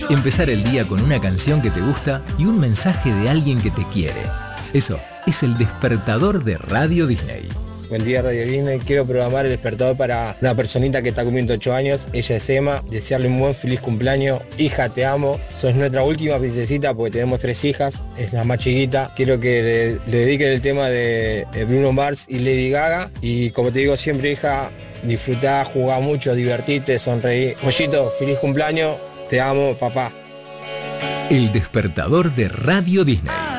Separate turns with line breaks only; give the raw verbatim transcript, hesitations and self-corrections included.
Empezar el día con una canción que te gusta y un mensaje de alguien que te quiere. Eso es el despertador de Radio Disney.
Buen día, Radio Disney. Quiero programar el despertador para una personita que está cumpliendo ocho años. Ella es Emma. Desearle un buen feliz cumpleaños. Hija, te amo. Sos nuestra última princesita porque tenemos tres hijas. Es la más chiquita. Quiero que le, le dediquen el tema de Bruno Mars y Lady Gaga. Y como te digo siempre, hija, disfrutá, jugá mucho, divertite, sonreí. Mollito, feliz cumpleaños. Te amo, papá.
El despertador de Radio Disney.